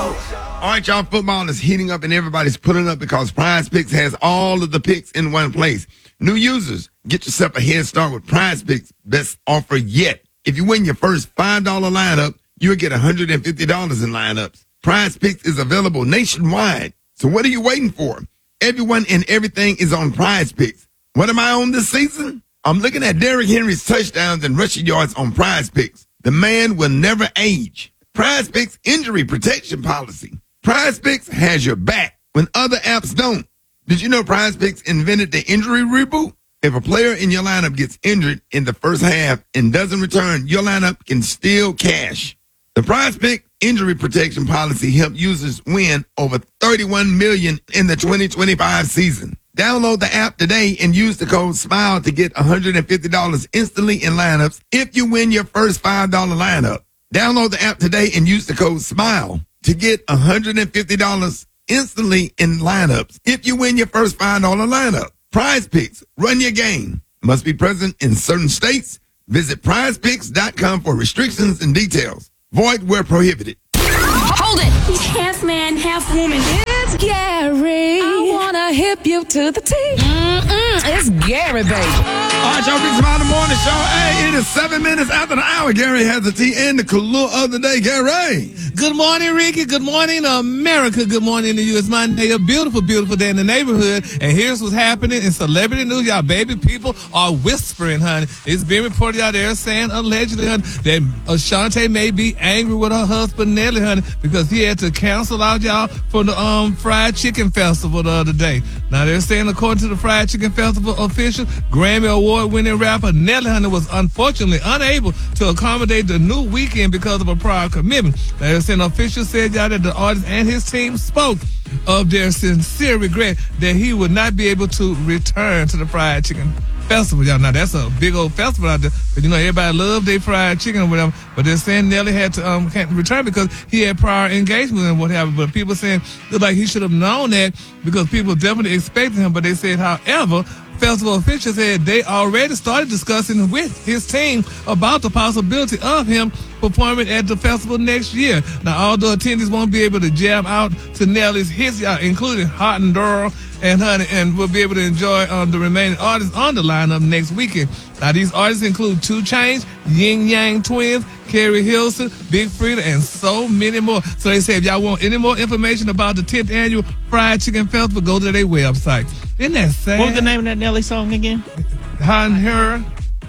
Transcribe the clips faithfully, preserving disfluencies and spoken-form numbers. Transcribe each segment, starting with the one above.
All right, y'all, football is heating up and everybody's pulling up because Prize Picks has all of the picks in one place. New users, get yourself a head start with Prize Picks' best offer yet. If you win your first five dollar lineup, you'll get one hundred fifty dollars in lineups. Prize Picks is available nationwide. So what are you waiting for? Everyone and everything is on Prize Picks. What am I on this season? I'm looking at Derrick Henry's touchdowns and rushing yards on Prize Picks. The man will never age. Prize Picks injury protection policy. Prize Picks has your back when other apps don't. Did you know Prize Picks invented the injury reboot? If a player in your lineup gets injured in the first half and doesn't return, your lineup can still cash. The Prize Pick injury protection policy helped users win over thirty-one million dollars in the twenty twenty-five season. Download the app today and use the code SMILE to get one hundred fifty dollars instantly in lineups if you win your first five dollar lineup. Download the app today and use the code SMILE to get one hundred fifty dollars instantly in lineups if you win your first five dollar lineup. Prize Picks, run your game. Must be present in certain states. Visit prize picks dot com for restrictions and details. Void where prohibited. Hold it. He's half man, half woman. It's Gary. I wanna hip you to the T. Mm-mm, it's Gary, baby. All right, y'all, Big Smile Morning Show. Hey, it is seven minutes after the hour. Gary has the tea and the Kahlua of the day. Gary. Good morning, Ricky. Good morning, America. Good morning to you. It's Monday, a beautiful, beautiful day in the neighborhood. And here's what's happening in celebrity news. Y'all baby people are whispering, honey. It's being reported out there saying, allegedly, honey, that Ashanti may be angry with her husband, Nelly, honey, because he had to cancel out, y'all, for the um fried chicken festival the other day. Now, they're saying, according to the Fried Chicken Festival official, Grammy Award-winning rapper Nelly, honey, was unfortunately unable to accommodate the new weekend because of a prior commitment. Now, they're saying officials said, y'all, that the artist and his team spoke of their sincere regret that he would not be able to return to the Fried Chicken Festival, y'all. Now, that's a big old festival out there. But, you know, everybody love their fried chicken or whatever. But they're saying Nelly had to um can't return because he had prior engagement and whatever. But people saying, look like he should have known that because people definitely expected him. But they said, however, festival officials said they already started discussing with his team about the possibility of him performing at the festival next year. Now, although attendees won't be able to jam out to Nelly's hits, uh, including Hot and Durl and Honey, and will be able to enjoy um, the remaining artists on the lineup next weekend. Now, these artists include two Chainz, Yin Yang Twins, Carrie Hilson, Big Freedia, and so many more. So they say if y'all want any more information about the tenth annual Fried Chicken Festival, go to their website. Isn't that sad? What was the name of that Nelly song again? Hot and Her.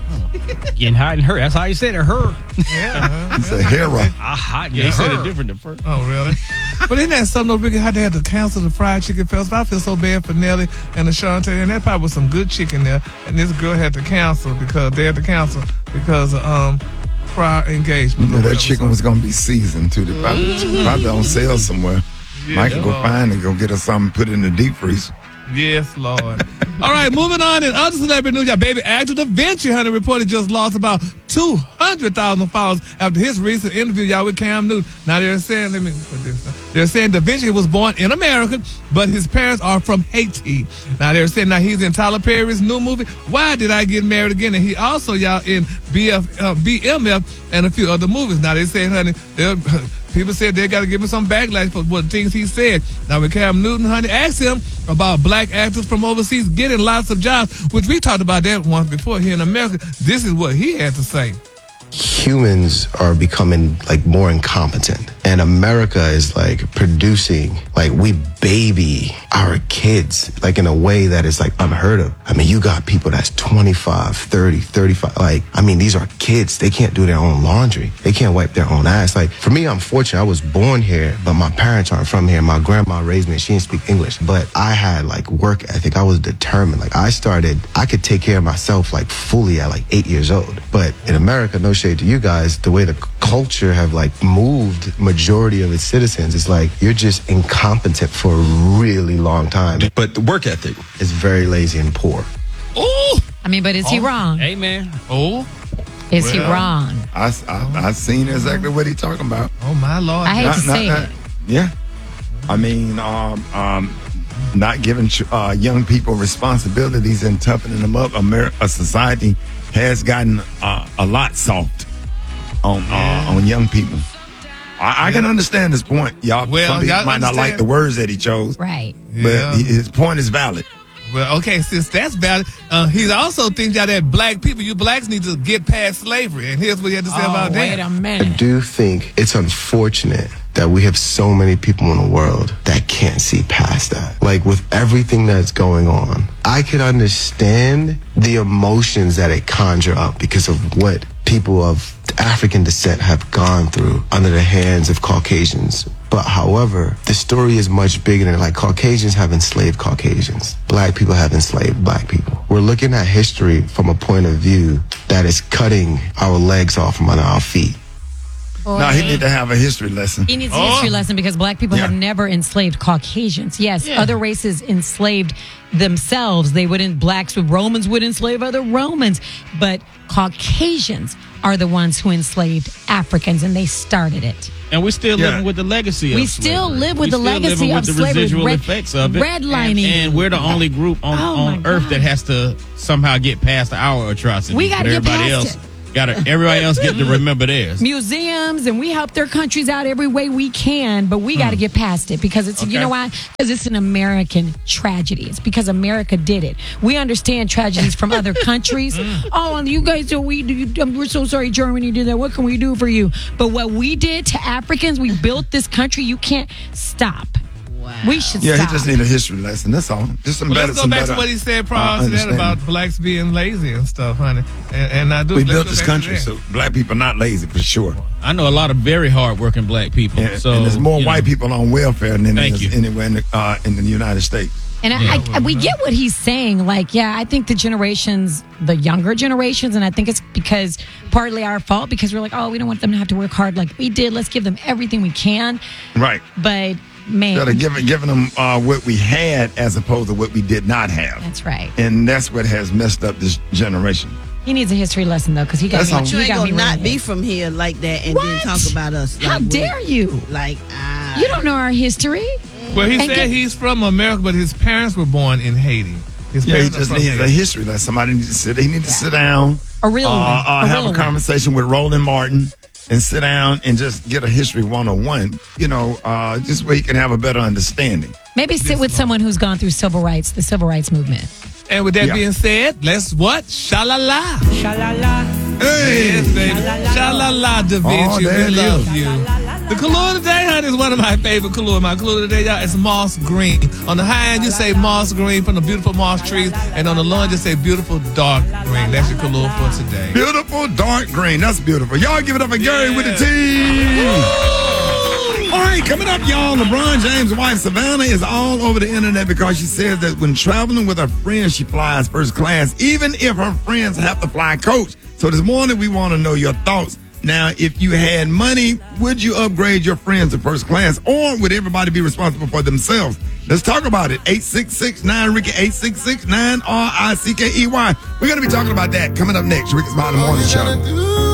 Getting hot and her. That's how you said it, her. Yeah. It's a hero. Ah, hot. Yeah, he said it different than first. Oh, really? But isn't that something, though, Ricky, how they had to cancel the Fried Chicken Festival? I feel so bad for Nelly and Ashanti, and that probably was some good chicken there. And this girl had to cancel because they had to cancel because of um, prior engagement. You know, that chicken was going to be seasoned, too. They probably, Mm-hmm. probably on sale somewhere. Yeah, Mike can go Lord. find and go get us something, put it in the deep freeze. Yes, Lord. All right, moving on in other celebrity news. Y'all, baby actor Da Vinci, honey, reported just lost about two hundred thousand followers after his recent interview, y'all, with Cam Newton. Now, they're saying, let me put this down. They're saying Da Vinci was born in America, but his parents are from Haiti. Now, they're saying now he's in Tyler Perry's new movie, Why Did I Get Married Again? And he also, y'all, in B F, uh, B M F and a few other movies. Now, they're saying, honey, they're... People said they got to give him some backlash for what things he said. Now, when Cam Newton, honey, asked him about black actors from overseas getting lots of jobs, which we talked about that once before here in America, this is what he had to say. Humans are becoming like more incompetent, and America is like producing, like we baby our kids like in a way that is like unheard of. I mean, you got people that's twenty-five, thirty, thirty-five, like, I mean, these are kids. They can't do their own laundry. They can't wipe their own ass. Like, for me, I'm fortunate. I was born here, but my parents aren't from here. My grandma raised me and she didn't speak English, but I had like work ethic. I was determined. Like, I started, I could take care of myself like fully at like eight years old. But in America, no shade to you guys, the way the culture have like moved majority of its citizens, it's like you're just incompetent for a really long time. But the work ethic is very lazy and poor. Oh, I mean, but is he wrong? Amen. oh, Is Well, he wrong? I, I, I seen exactly what he talking about. oh my Lord. I hate Not- to not say that- it. Yeah. I mean, um, um, not giving ch- uh, young people responsibilities and toughening them up. Amer- a society has gotten uh, a lot soft on uh, on young people. I, I can understand his point. Y'all, Well, some people y'all might not like understand- the words that he chose, Right. but Yeah. he- his point is valid. Well, okay, since that's valid, uh, he also thinks y'all that black people, you blacks need to get past slavery. And here's what he had to say Oh, about wait that. a I minute. do think it's unfortunate that we have so many people in the world that can't see past that. Like with everything that's going on, I could understand the emotions that it conjure up because of what people of African descent have gone through under the hands of Caucasians. But however, the story is much bigger than like Caucasians have enslaved Caucasians. Black people have enslaved black people. We're looking at history from a point of view that is cutting our legs off from under our feet. No, he need to have a history lesson. He needs a Oh. history lesson because black people have Yeah. never enslaved Caucasians. Yes, other races enslaved themselves. They wouldn't, blacks, Romans would enslave other Romans. But Caucasians are the ones who enslaved Africans, and they started it. And we're still Yeah. living with the legacy We of still slavery. live with We the still legacy living of with the slavery. residual Red- effects of it. redlining. And, and we're the only group on, Oh, on my earth God. that has to somehow get past our atrocities. We gotta But get everybody past else it. Gotta, everybody else get to remember theirs. Museums, and we help their countries out every way we can, but we got to get past it because it's, you Okay. know why? Because it's an American tragedy. It's because America did it. We understand tragedies from other countries. Oh, and you guys, don't we, do you, um, we're so sorry Germany did that. What can we do for you? But what we did to Africans, we built this country. You can't stop. We should Yeah, stop. he just need a history lesson. That's all. Just some Well, better. let's go some back better, to what he said uh, prior to that understanding. about blacks being lazy and stuff, honey. And, and I do. We let's built go this back to country, that. so black people are not lazy for sure. I know a lot of very hardworking black people. And, so and there's more you know, white people on welfare than there Thank is you. anywhere in the, uh, in the United States. And I, I, we get what he's saying. Like, yeah, I think the generations, the younger generations, and I think it's because partly our fault because we're like, oh, we don't want them to have to work hard like we did. Let's give them everything we can. Right. But man, Gotta give it, giving them uh, what we had as opposed to what we did not have. that's right. And that's what has messed up this generation. He needs a history lesson though, because he got That's me. all. he You ain't got gonna me not running be it. from here like that and What? then talk about us. How like, dare you? Like, ah. You don't know our history. Well, he And said get- he's from America, but his parents were born in Haiti. His Yeah, he parents are just from needs a Haiti. history lesson. Somebody needs to sit. He needs to sit down, A real uh, one. uh, A have real a one. conversation with Roland Martin, and sit down and just get a history one oh one. You know, uh, just where he can have a better understanding. Maybe sit with someone who's gone through civil rights, the civil rights movement. And with that Yeah. being said, let's what? Sha-la-la. Hey, Yes, baby. Sha-la-la, Da Vinci. Oh, there we it love is. you. The color today, honey, is one of my favorite color. My color today, y'all, is moss green. On the high end, you say moss green from the beautiful moss trees. And on the low end, you say beautiful dark green. That's your color for today. beautiful dark green. That's beautiful. Y'all give it up for Gary with the T. All right, coming up, y'all. LeBron James' wife, Savannah, is all over the internet because she says that when traveling with her friends, she flies first class, even if her friends have to fly coach. So this morning, we want to know your thoughts. Now, if you had money, would you upgrade your friends to first class, or would everybody be responsible for themselves? Let's talk about it. eight six six nine Ricky, eight six six nine R I C K E Y. We're going to be talking about that coming up next. Ricky Smiley Morning Show.